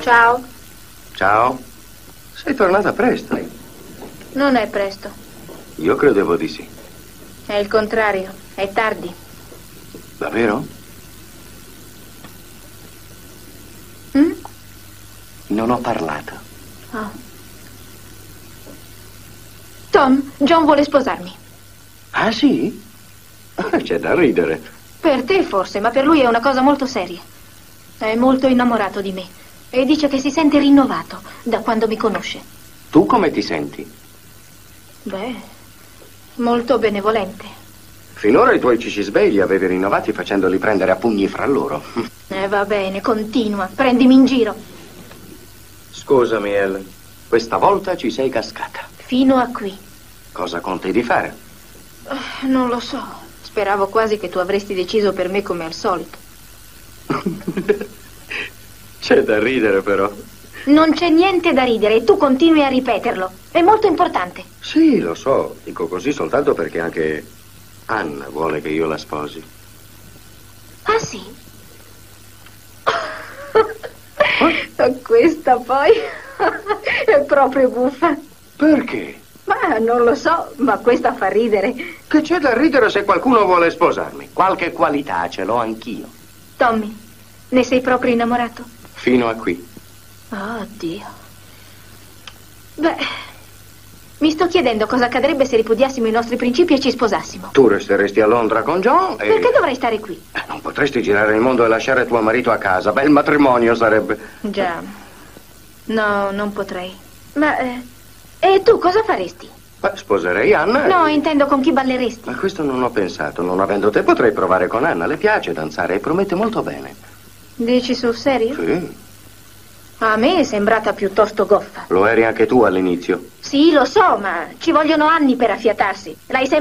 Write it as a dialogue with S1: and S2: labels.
S1: Ciao.
S2: Ciao. Sei tornata presto.
S1: Non è presto.
S2: Io credevo di sì.
S1: È il contrario. È tardi.
S2: Davvero?
S1: Mm?
S2: Non ho parlato.
S1: Oh. Tom, John vuole sposarmi.
S2: Ah, sì? C'è da ridere.
S1: Per te forse, ma per lui è una cosa molto seria. È molto innamorato di me e dice che si sente rinnovato da quando mi conosce.
S2: Tu come ti senti?
S1: Beh, molto benevolente.
S2: Finora i tuoi cicisbei li avevi rinnovati facendoli prendere a pugni fra loro.
S1: Va bene, continua. Prendimi in giro.
S2: Scusami, Ellen. Questa volta ci sei cascata.
S1: Fino a qui.
S2: Cosa conti di fare?
S1: Non lo so. Speravo quasi che tu avresti deciso per me come al solito.
S2: C'è da ridere, però.
S1: Non c'è niente da ridere e tu continui a ripeterlo. È molto importante.
S2: Sì, lo so. Dico così soltanto perché anche Anna vuole che io la sposi.
S1: Ah, sì? Questa poi è proprio buffa.
S2: Perché?
S1: Ma non lo so, ma questa fa ridere.
S2: Che c'è da ridere se qualcuno vuole sposarmi? Qualche qualità ce l'ho anch'io.
S1: Tommy, ne sei proprio innamorato?
S2: Fino a qui.
S1: Oh, Dio. Beh, mi sto chiedendo cosa accadrebbe se ripudiassimo i nostri principi e ci sposassimo.
S2: Tu resteresti a Londra con John e...
S1: Perché dovrei stare qui?
S2: Non potresti girare il mondo e lasciare tuo marito a casa. Bel matrimonio sarebbe.
S1: Già. No, non potrei. Ma, e tu cosa faresti?
S2: Beh, sposerei Anna.
S1: No, intendo con chi balleresti.
S2: Ma questo non ho pensato. Non avendo te potrei provare con Anna. Le piace danzare e promette molto bene.
S1: Dici sul serio?
S2: Sì.
S1: A me è sembrata piuttosto goffa.
S2: Lo eri anche tu all'inizio.
S1: Sì, lo so, ma ci vogliono anni per affiatarsi. L'hai sempre